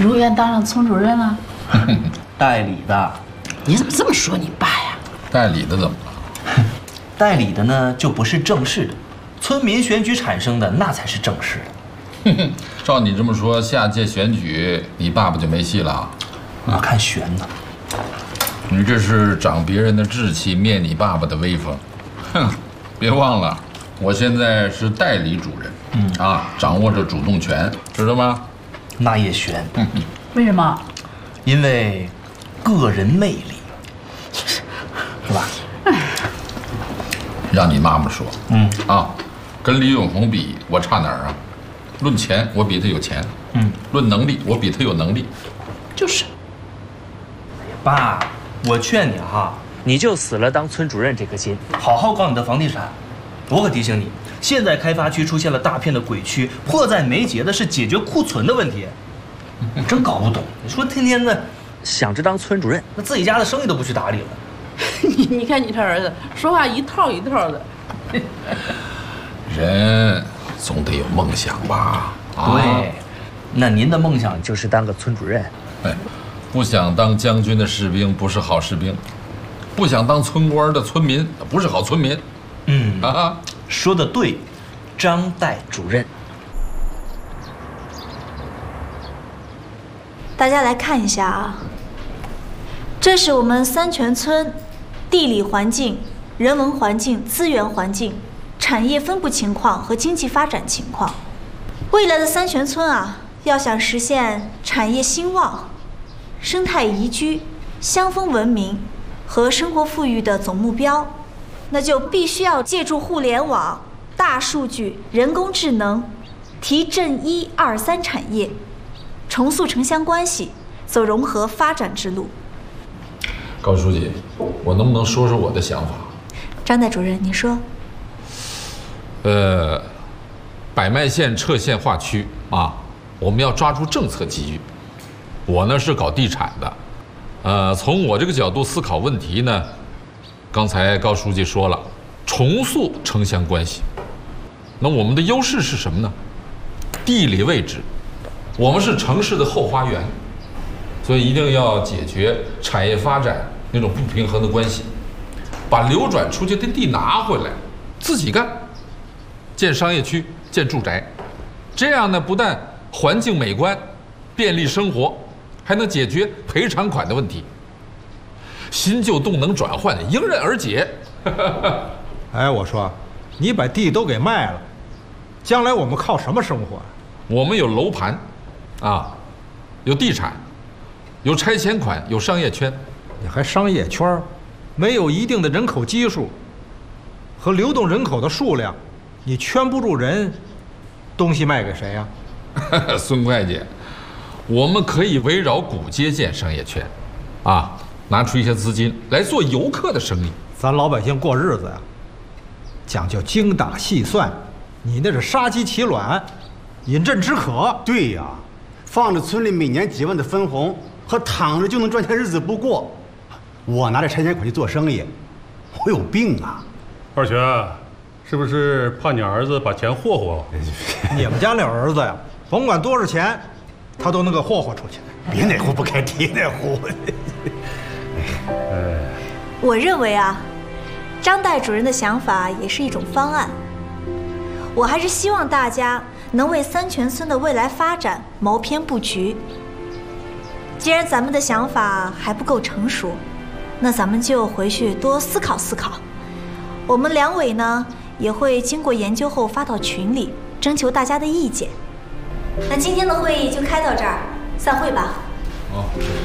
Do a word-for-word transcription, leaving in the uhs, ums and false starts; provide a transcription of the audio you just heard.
如愿当上村主任了？ 代理的。 你怎么这么说你爸呀？ 代理的怎么了？ 代理的呢，就不是正式的，村民选举产生的那才是正式的。 哼哼，照你这么说，下届选举你爸爸就没戏了？ 我看悬呢。 你这是长别人的志气，灭你爸爸的威风。哼，别忘了，我现在是代理主任，嗯啊，掌握着主动权，知道吗？ 那也悬。 嗯， 为什么？ 因为个人魅力，是吧？ 让你妈妈说， 嗯啊，跟李永红比，我差哪儿啊？论钱，我比他有钱； 嗯， 论能力，我比他有能力。 就是。 爸，我劝你哈， 你就死了当村主任这颗心， 好好搞你的房地产。我可提醒你，现在开发区出现了大片的鬼区，迫在眉睫的是解决库存的问题。你真搞不懂，你说天天的想着当村主任， 那自己家的生意都不去打理了。 你你看你这儿子说话一套一套的。 人总得有梦想吧？啊、 对，那您的梦想就是当个村主任。 哎，不想当将军的士兵不是好士兵，不想当村官的村民不是好村民。 嗯啊， 说的对，张代主任。 大家来看一下啊，这是我们三泉村地理环境、人文环境、资源环境、产业分布情况和经济发展情况。未来的三泉村啊，要想实现产业兴旺、生态宜居、乡风文明和生活富裕的总目标，那就必须要借助互联网、大数据、人工智能，提振一二三产业，重塑城乡关系，走融合发展之路。 高书记，我能不能说说我的想法？ 张代主任，你说。 呃，百脉县撤县划区啊，我们要抓住政策机遇。我呢是搞地产的，呃，从我这个角度思考问题呢，刚才高书记说了，重塑城乡关系。那我们的优势是什么呢？地理位置，我们是城市的后花园，所以一定要解决产业发展那种不平衡的关系，把流转出去的地拿回来，自己干。建商业区，建住宅，这样呢，不但环境美观，便利生活，还能解决赔偿款的问题。新旧动能转换迎刃而解。 哎，我说，你把地都给卖了，将来我们靠什么生活？ 我们有楼盘，啊，有地产，有拆迁款，有商业圈。 你还商业圈？没有一定的人口基数和流动人口的数量。你圈不住人，东西卖给谁呀？ 孙会计，我们可以围绕古街建商业圈，啊，拿出一些资金来做游客的生意。 咱老百姓过日子呀，讲究精打细算，你那是杀鸡取卵，饮鸩止渴。 对呀，放着村里每年几万的分红，和躺着就能赚钱日子不过。我拿着拆迁款去做生意，我有病啊！ 二全。是不是怕你儿子把钱霍霍？ 你们家那儿子呀，甭管多少钱，他都能给霍霍出去。 别哪户不该提哪户。 我认为啊，张代主任的想法也是一种方案。我还是希望大家能为三泉村的未来发展谋篇布局。既然咱们的想法还不够成熟，那咱们就回去多思考思考。我们两委呢，也会经过研究后发到群里，征求大家的意见。那今天的会议就开到这儿，散会吧。 好。